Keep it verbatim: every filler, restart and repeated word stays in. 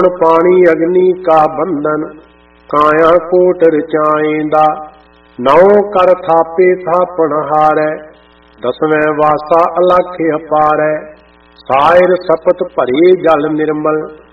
पानी अग्नि का बंधन काया कोट रचाएंदा। नौ कर थापे थापण हारै दसवें वासा अलख अपारै। सायर सपत भरे जल निर्मल